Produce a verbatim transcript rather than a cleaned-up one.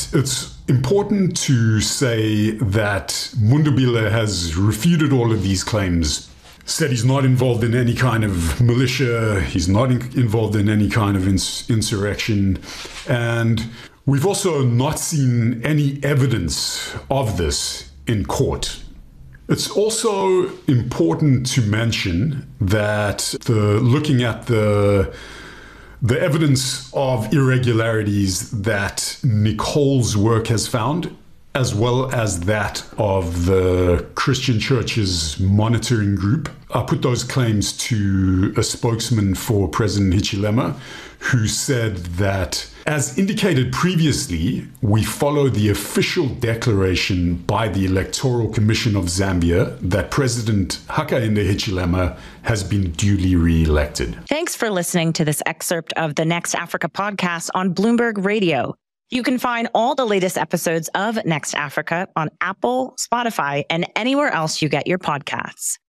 it's important to say that Mundubile has refuted all of these claims, said he's not involved in any kind of militia, he's not in- involved in any kind of ins- insurrection, and we've also not seen any evidence of this in court. It's also important to mention that the looking at the the evidence of irregularities that Nicole's work has found, as well as that of the Christian Church's monitoring group, I put those claims to a spokesman for President Hichilema, who said that, as indicated previously, we follow the official declaration by the Electoral Commission of Zambia that President Hakainde Hichilema has been duly re-elected. Thanks for listening to this excerpt of the Next Africa podcast on Bloomberg Radio. You can find all the latest episodes of Next Africa on Apple, Spotify, and anywhere else you get your podcasts.